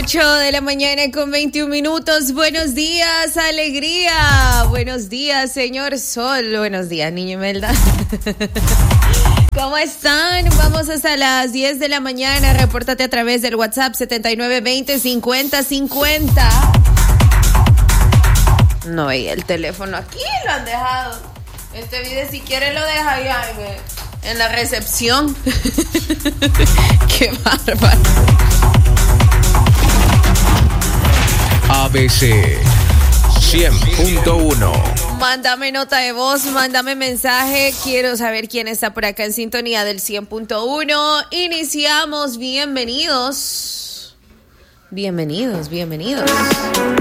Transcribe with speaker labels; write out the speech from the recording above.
Speaker 1: 8 de la mañana con 21 minutos. Buenos días, alegría. Buenos días, señor Sol. Buenos días, niña Imelda. ¿Cómo están? Vamos hasta las 10 de la mañana. Repórtate a través del WhatsApp 7920-5050. No veía el teléfono aquí, lo han dejado. Este video, si quiere, lo deja allá en la recepción. Qué bárbaro.
Speaker 2: ABC 100.1.
Speaker 1: Mándame nota de voz, mándame mensaje. Quiero saber quién está por acá en sintonía del 100.1. Iniciamos. Bienvenidos. Bienvenidos.